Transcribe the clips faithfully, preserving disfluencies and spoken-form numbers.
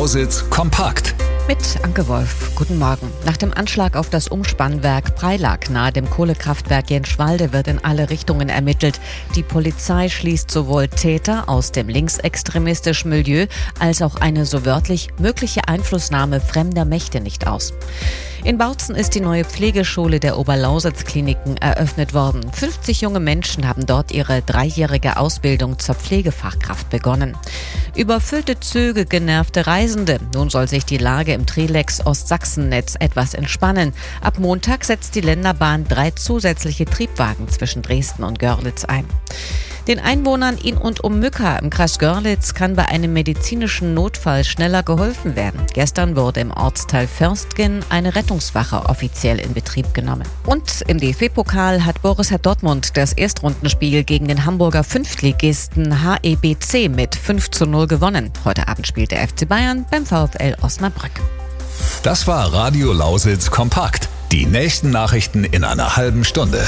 Lausitz kompakt. Mit Anke Wolf. Guten Morgen. Nach dem Anschlag auf das Umspannwerk Preilag nahe dem Kohlekraftwerk Jenschwalde wird in alle Richtungen ermittelt. Die Polizei schließt sowohl Täter aus dem linksextremistischen Milieu als auch eine so wörtlich mögliche Einflussnahme fremder Mächte nicht aus. In Bautzen ist die neue Pflegeschule der Oberlausitz-Kliniken eröffnet worden. fünfzig junge Menschen haben dort ihre dreijährige Ausbildung zur Pflegefachkraft begonnen. Überfüllte Züge, genervte Reisende. Nun soll sich die Lage im Trelex-Ostsachsen-Netz etwas entspannen. Ab Montag setzt die Länderbahn drei zusätzliche Triebwagen zwischen Dresden und Görlitz ein. Den Einwohnern in und um Mücka im Kreis Görlitz kann bei einem medizinischen Notfall schneller geholfen werden. Gestern wurde im Ortsteil Förstgen eine Rettungswache offiziell in Betrieb genommen. Und im D F B-Pokal hat Borussia Dortmund das Erstrundenspiel gegen den Hamburger Fünftligisten H E B C mit fünf zu null gewonnen. Heute Abend spielt der F C Bayern beim VfL Osnabrück. Das war Radio Lausitz kompakt. Die nächsten Nachrichten in einer halben Stunde.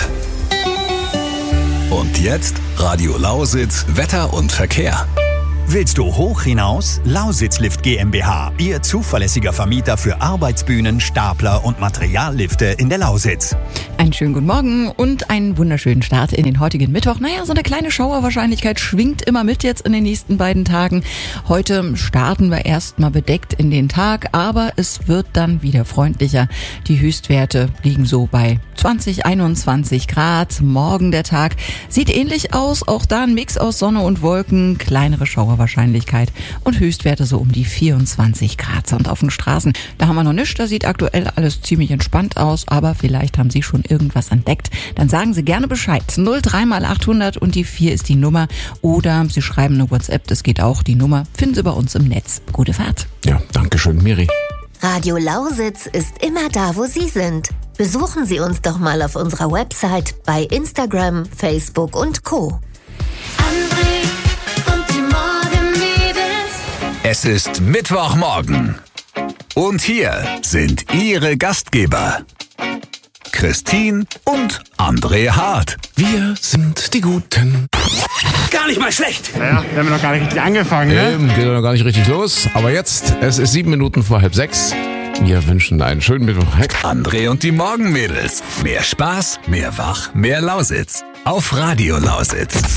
Und jetzt Radio Lausitz, Wetter und Verkehr. Willst du hoch hinaus? Lausitzlift GmbH, Ihr zuverlässiger Vermieter für Arbeitsbühnen, Stapler und Materiallifte in der Lausitz. Einen schönen guten Morgen und einen wunderschönen Start in den heutigen Mittwoch. Naja, so eine kleine Schauerwahrscheinlichkeit schwingt immer mit jetzt in den nächsten beiden Tagen. Heute starten wir erstmal bedeckt in den Tag, aber es wird dann wieder freundlicher. Die Höchstwerte liegen so bei zwanzig, einundzwanzig Grad. Morgen der Tag sieht ähnlich aus, auch da ein Mix aus Sonne und Wolken, kleinere Schauerwahrscheinlichkeit und Höchstwerte so um die vierundzwanzig Grad. Und auf den Straßen, da haben wir noch nichts, da sieht aktuell alles ziemlich entspannt aus, aber vielleicht haben Sie schon irgendwas entdeckt. Dann sagen Sie gerne Bescheid. null drei mal achthundert und die vier ist die Nummer. Oder Sie schreiben eine WhatsApp, das geht auch. Die Nummer finden Sie bei uns im Netz. Gute Fahrt. Ja, danke schön, Miri. Radio Lausitz ist immer da, wo Sie sind. Besuchen Sie uns doch mal auf unserer Website, bei Instagram, Facebook und Co. André und die Morgenmädels. Es ist Mittwochmorgen. Und hier sind Ihre Gastgeber. Christine und André Hart. Wir sind die Guten. Gar nicht mal schlecht. Naja, wir haben noch gar nicht richtig angefangen, ne? Ähm, geht noch gar nicht richtig los. Aber jetzt, es ist sieben Minuten vor halb sechs. Wir wünschen einen schönen Mittwoch. André und die Morgenmädels. Mehr Spaß, mehr Wach, mehr Lausitz. Auf Radio Lausitz.